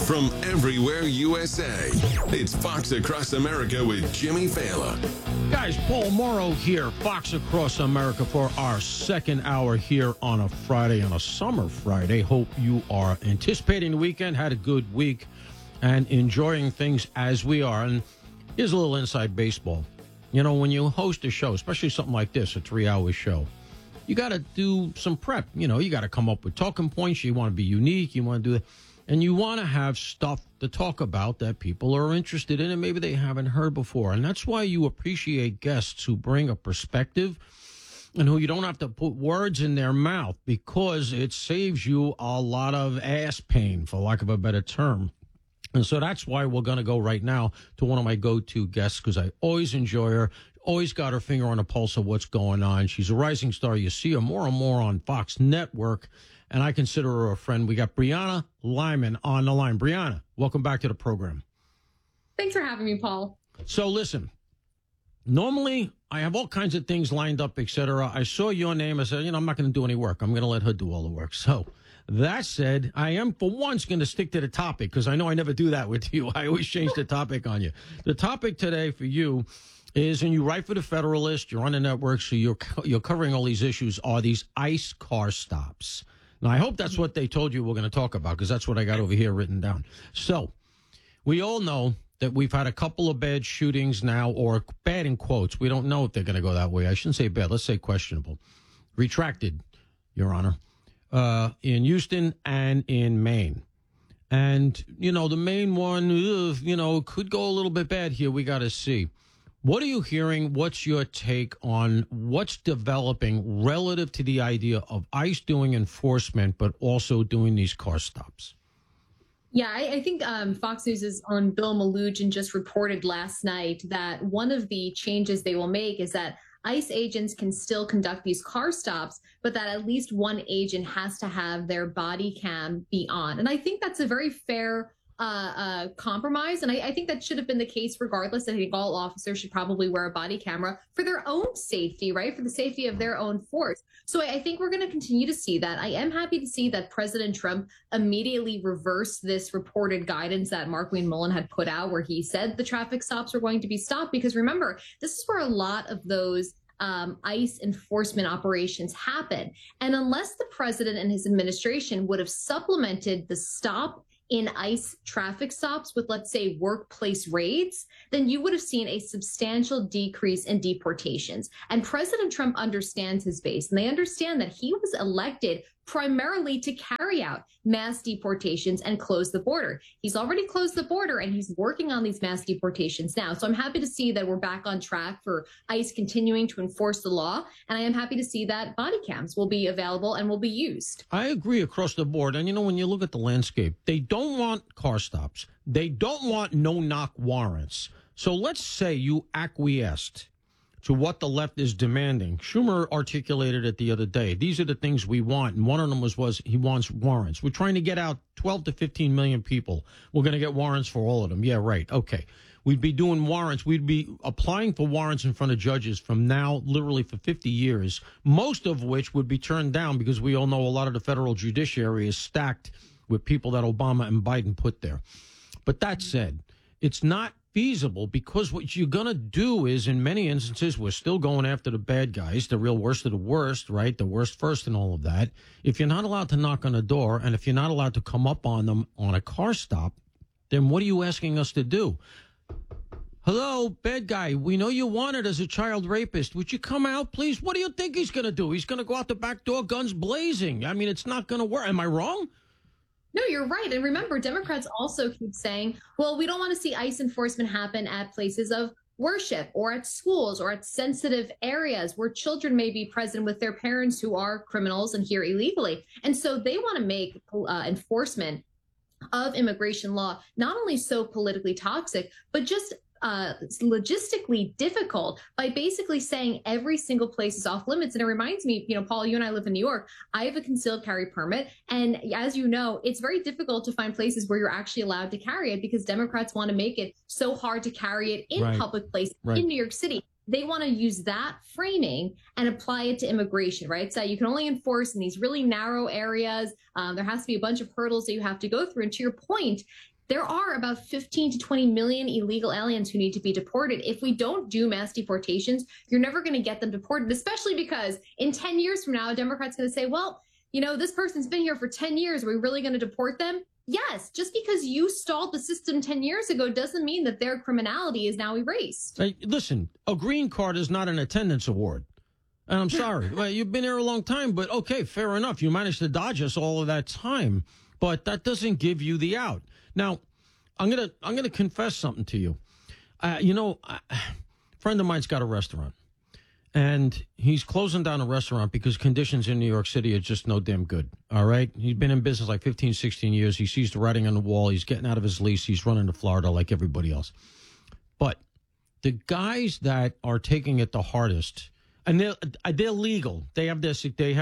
from everywhere USA. It's Fox Across America with Jimmy Fallon. Guys, Paul Morrow here, Fox Across America for our second hour here on a Friday, on a summer Friday. Hope you are anticipating the weekend, had a good week, and enjoying things as we are. And here's a little inside baseball. You know, when you host a show, especially something like this, a 3-hour show, you got to do some prep. You know, you got to come up with talking points. You want to be unique. You want to do that. And you want to have stuff to talk about that people are interested in and maybe they haven't heard before. And that's why you appreciate guests who bring a perspective and who you don't have to put words in their mouth, because it saves you a lot of ass pain, for lack of a better term. And so that's why we're going to go right now to one of my go-to guests, because I always enjoy her. Always got her finger on the pulse of what's going on. She's a rising star. You see her more and more on Fox Network, and I consider her a friend. We got Brianna Lyman on the line. Brianna, welcome back to the program. Thanks for having me, Paul. So listen, normally I have all kinds of things lined up, etc. I saw your name. I said, I'm not going to do any work. I'm going to let her do all the work. So that said, I am for once going to stick to the topic, because I know I never do that with you. I always change the topic on you. The topic today for you is, and you write for the Federalist, you're on the network, so you're covering all these issues, are these ICE car stops. Now, I hope that's what they told you we're going to talk about, because that's what I got over here written down. So we all know that we've had a couple of bad shootings now, or bad in quotes. We don't know if they're going to go that way. I shouldn't say bad. Let's say questionable. Retracted, Your Honor, in Houston and in Maine. And, the Maine one, could go a little bit bad here. We got to see. What are you hearing? What's your take on what's developing relative to the idea of ICE doing enforcement, but also doing these car stops? Yeah, I think Fox News' own Bill Malugin just reported last night that one of the changes they will make is that ICE agents can still conduct these car stops, but that at least one agent has to have their body cam be on. And I think that's a very fair compromise. And I think that should have been the case regardless. I think all officers should probably wear a body camera for their own safety, right? For the safety of their own force. So I think we're going to continue to see that. I am happy to see that President Trump immediately reversed this reported guidance that Markwayne Mullin had put out, where he said the traffic stops were going to be stopped. Because remember, this is where a lot of those ICE enforcement operations happen. And unless the president and his administration would have supplemented the stop in ICE traffic stops with, let's say, workplace raids, then you would have seen a substantial decrease in deportations. And President Trump understands his base, and they understand that he was elected primarily to carry out mass deportations and close the border. He's already closed the border, and he's working on these mass deportations now. So I'm happy to see that we're back on track for ICE continuing to enforce the law. And I am happy to see that body cams will be available and will be used. I agree across the board. And, when you look at the landscape, they don't want car stops. They don't want no-knock warrants. So let's say you acquiesced to what the left is demanding. Schumer articulated it the other day. These are the things we want. And one of them was he wants warrants. We're trying to get out 12 to 15 million people. We're going to get warrants for all of them. Yeah, right. Okay. We'd be doing warrants. We'd be applying for warrants in front of judges from now, literally for 50 years, most of which would be turned down, because we all know a lot of the federal judiciary is stacked with people that Obama and Biden put there. But that said, it's not feasible, because what you're going to do is, in many instances, we're still going after the bad guys, the real worst of the worst, right? The worst first and all of that. If you're not allowed to knock on a door, and if you're not allowed to come up on them on a car stop, then what are you asking us to do? Hello, bad guy. We know you wanted as a child rapist. Would you come out, please? What do you think he's going to do? He's going to go out the back door, guns blazing. I mean, it's not going to work. Am I wrong? No, you're right. And remember, Democrats also keep saying, well, we don't want to see ICE enforcement happen at places of worship or at schools or at sensitive areas where children may be present with their parents who are criminals and here illegally. And so they want to make enforcement of immigration law not only so politically toxic, but just logistically difficult by basically saying every single place is off limits. And it reminds me, Paul, you and I live in New York. I have a concealed carry permit. And as you know, it's very difficult to find places where you're actually allowed to carry it, because Democrats want to make it so hard to carry it in public places in New York City. They want to use that framing and apply it to immigration, right? So you can only enforce in these really narrow areas. There has to be a bunch of hurdles that you have to go through. And to your point, there are about 15 to 20 million illegal aliens who need to be deported. If we don't do mass deportations, you're never going to get them deported, especially because in 10 years from now, a Democrat's going to say, well, you know, this person's been here for 10 years. Are we really going to deport them? Yes, just because you stalled the system 10 years ago doesn't mean that their criminality is now erased. Hey, listen, a green card is not an attendance award. And I'm sorry. Well, you've been here a long time, but okay, fair enough. You managed to dodge us all of that time, but that doesn't give you the out. Now, I'm gonna confess something to you. A friend of mine's got a restaurant, and he's closing down a restaurant because conditions in New York City are just no damn good. All right, he's been in business like 15, 16 years. He sees the writing on the wall. He's getting out of his lease. He's running to Florida like everybody else. But the guys that are taking it the hardest. And they're legal. They have their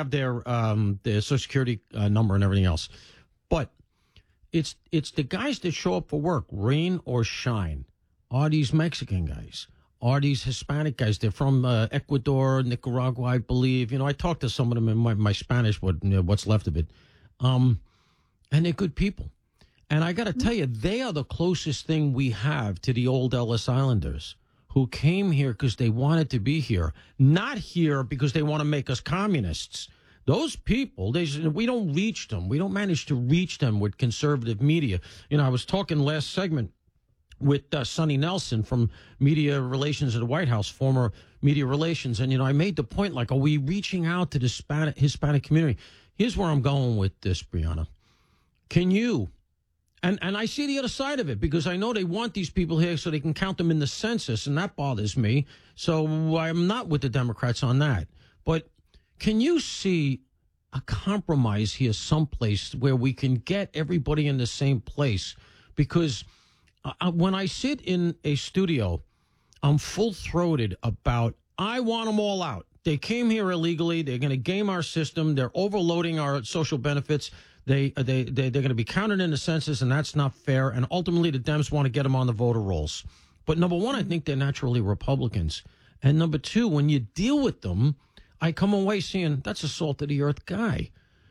Social Security number and everything else. But it's the guys that show up for work, rain or shine, are these Mexican guys, are these Hispanic guys. They're from Ecuador, Nicaragua, I believe. You know, I talked to some of them in my Spanish, what's left of it. And they're good people. And I got to tell you, they are the closest thing we have to the old Ellis Islanders, who came here because they wanted to be here, not here because they want to make us communists. Those people, we don't reach them. We don't manage to reach them with conservative media. You know, I was talking last segment with Sonny Nelson from Media Relations at the White House, former Media Relations. And, you know, I made the point, like, are we reaching out to the Hispanic community? Here's where I'm going with this, Brianna. Can you... And I see the other side of it because I know they want these people here so they can count them in the census, and that bothers me. So I'm not with the Democrats on that. But can you see a compromise here someplace where we can get everybody in the same place? Because when I sit in a studio, I'm full-throated about, I want them all out. They came here illegally. They're going to game our system. They're overloading our social benefits. They're going to be counted in the census, and that's not fair. And ultimately, the Dems want to get them on the voter rolls. But number one, I think they're naturally Republicans. And number two, when you deal with them, I come away seeing that's a salt of the earth guy.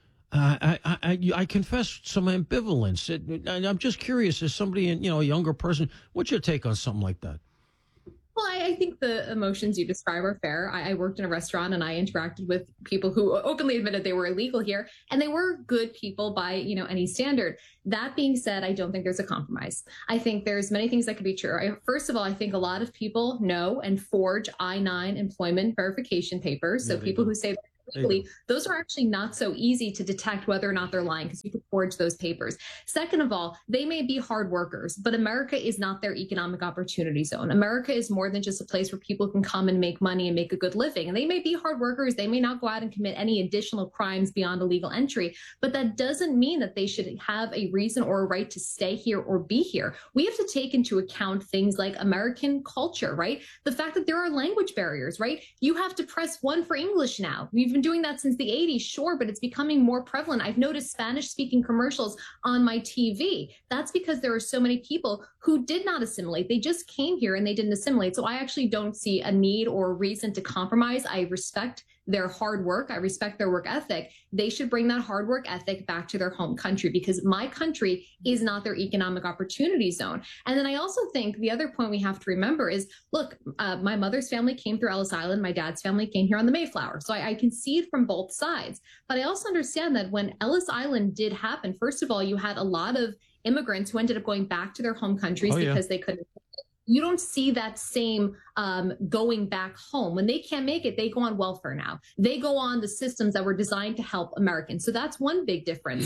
I confess some ambivalence. I'm just curious, as somebody, a younger person, what's your take on something like that? Well, I think the emotions you describe are fair. I worked in a restaurant and I interacted with people who openly admitted they were illegal here, and they were good people by, any standard. That being said, I don't think there's a compromise. I think there's many things that could be true. First of all, I think a lot of people know and forge I-9 employment verification papers. So people who say legally, those are actually not so easy to detect whether or not they're lying because you could forge those papers. Second of all, they may be hard workers, but America is not their economic opportunity zone. America is more than just a place where people can come and make money and make a good living. And they may be hard workers. They may not go out and commit any additional crimes beyond illegal entry, but that doesn't mean that they should have a reason or a right to stay here or be here. We have to take into account things like American culture, right? The fact that there are language barriers, right? You have to press 1 for English now. We've been doing that since the 80s, sure, but it's becoming more prevalent. I've noticed Spanish-speaking commercials on my TV. That's because there are so many people who did not assimilate. They just came here and they didn't assimilate. So I actually don't see a need or a reason to compromise. I respect their hard work. I respect their work ethic. They should bring that hard work ethic back to their home country because my country is not their economic opportunity zone. And then I also think the other point we have to remember is, look, my mother's family came through Ellis Island. My dad's family came here on the Mayflower. So I can see it from both sides. But I also understand that when Ellis Island did happen, first of all, you had a lot of immigrants who ended up going back to their home countries because they couldn't. You don't see that same going back home. When they can't make it, they go on welfare now. They go on the systems that were designed to help Americans. So that's one big difference.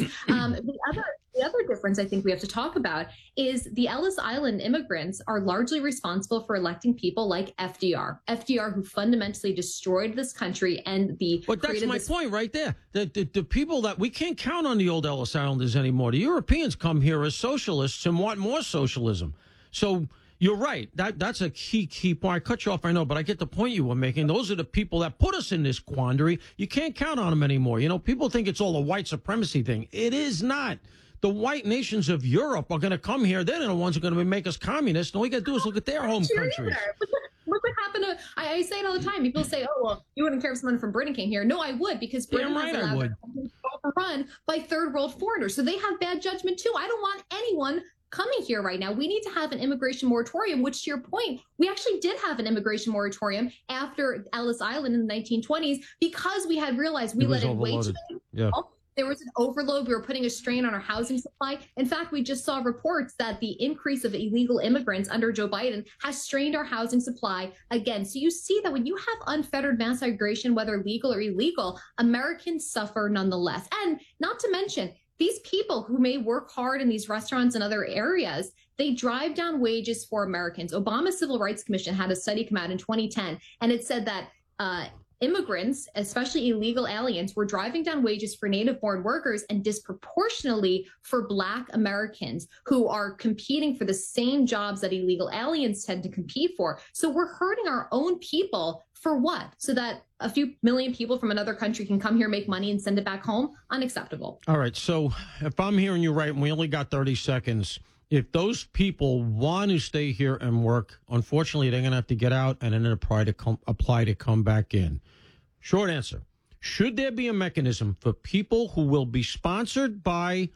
The other difference I think we have to talk about is the Ellis Island immigrants are largely responsible for electing people like FDR. FDR, who fundamentally destroyed this country and But that's my point right there. The people that we can't count on the old Ellis Islanders anymore. The Europeans come here as socialists and want more socialism. So you're right. That's a key point. I cut you off, I know, but I get the point you were making. Those are the people that put us in this quandary. You can't count on them anymore. People think it's all a white supremacy thing. It is not. The white nations of Europe are going to come here. They're the ones who are going to make us communists. And all we got to do is look at their home countries. Look what happened to, I say it all the time. People say, oh, well, you wouldn't care if someone from Britain came here. No, I would, because Britain has allowed run by third world foreigners. So they have bad judgment too. I don't want anyone coming here right now. We need to have an immigration moratorium, which, to your point, we actually did have an immigration moratorium after Ellis Island in the 1920s because we had realized we let in way too many people. There was an overload. We were putting a strain on our housing supply. In fact, we just saw reports that the increase of illegal immigrants under Joe Biden has strained our housing supply again. So you see that when you have unfettered mass migration, whether legal or illegal, Americans suffer nonetheless. And not to mention, these people who may work hard in these restaurants and other areas, they drive down wages for Americans. Obama's Civil Rights Commission had a study come out in 2010, and it said that immigrants, especially illegal aliens, were driving down wages for native-born workers and disproportionately for Black Americans who are competing for the same jobs that illegal aliens tend to compete for. So we're hurting our own people for what? So that a few million people from another country can come here, make money, and send it back home? Unacceptable. All right. So if I'm hearing you right, and we only got 30 seconds, if those people want to stay here and work, unfortunately, they're going to have to get out and then apply to come back in. Short answer. Should there be a mechanism for people who will be sponsored by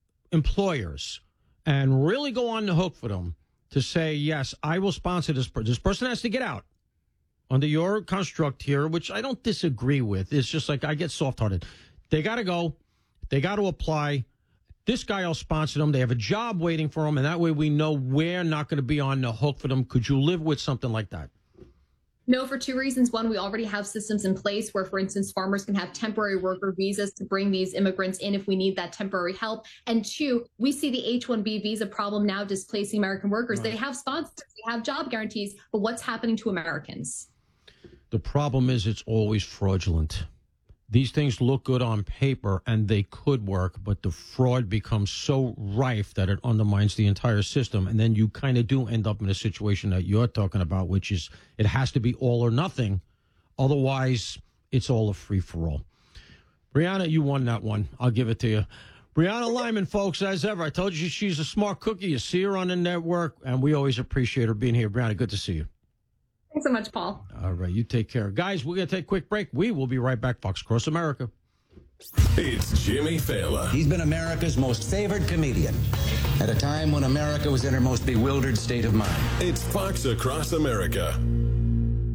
employers and really go on the hook for them to say, yes, I will sponsor this person. This person has to get out under your construct here, which I don't disagree with. It's just like I get soft-hearted. They got to go. They got to apply. This guy will sponsor them. They have a job waiting for them, and that way we know we're not going to be on the hook for them. Could you live with something like that? No, for two reasons. One, we already have systems in place where, for instance, farmers can have temporary worker visas to bring these immigrants in if we need that temporary help. And two, we see the H-1B visa problem now displacing American workers. Right. They have sponsors, they have job guarantees, but what's happening to Americans? The problem is it's always fraudulent. These things look good on paper and they could work, but the fraud becomes so rife that it undermines the entire system. And then you kind of do end up in a situation that you're talking about, which is it has to be all or nothing. Otherwise, it's all a free-for-all. Brianna, you won that one. I'll give it to you. Brianna Lyman, folks, as ever, I told you she's a smart cookie. You see her on the network, and we always appreciate her being here. Brianna, good to see you. Thanks so much, Paul. All right, you take care. Guys, we're going to take a quick break. We will be right back. Fox Cross America. It's Jimmy Fallon. He's been America's most favored comedian at a time when America was in her most bewildered state of mind. It's Fox Across America.